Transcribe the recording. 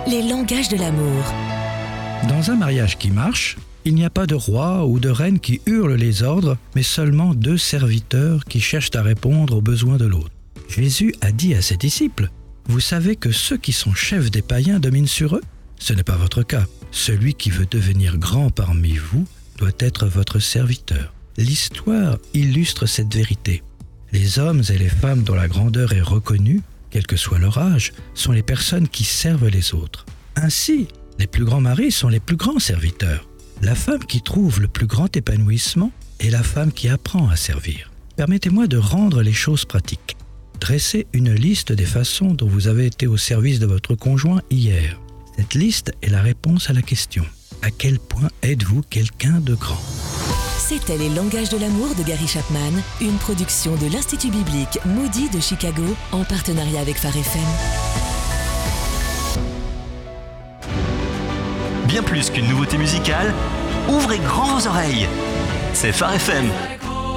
les langages de l'amour. Dans un mariage qui marche, il n'y a pas de roi ou de reine qui hurle les ordres, mais seulement deux serviteurs qui cherchent à répondre aux besoins de l'autre. Jésus a dit à ses disciples : « Vous savez que ceux qui sont chefs des païens dominent sur eux ? Ce n'est pas votre cas. Celui qui veut devenir grand parmi vous doit être votre serviteur. » L'histoire illustre cette vérité. Les hommes et les femmes dont la grandeur est reconnue, quel que soit leur âge, sont les personnes qui servent les autres. Ainsi, les plus grands maris sont les plus grands serviteurs. La femme qui trouve le plus grand épanouissement est la femme qui apprend à servir. Permettez-moi de rendre les choses pratiques. Dressez une liste des façons dont vous avez été au service de votre conjoint hier. Cette liste est la réponse à la question : à quel point êtes-vous quelqu'un de grand ? C'était Les langages de l'amour de Gary Chapman, une production de l'Institut biblique Moody de Chicago en partenariat avec Phare FM. Bien plus qu'une nouveauté musicale, ouvrez grand vos oreilles. C'est Phare FM.